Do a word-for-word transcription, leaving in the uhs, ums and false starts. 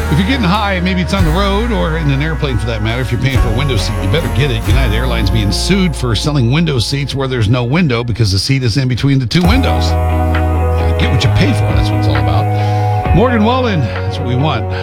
If you're getting high, maybe it's on the road or in an airplane for that matter. If you're paying for a window seat, you better get it. United Airlines being sued for selling window seats where there's no window because the seat is in between the two windows. Get what you pay for. That's what it's all about. Morgan Wallen, that's what we want.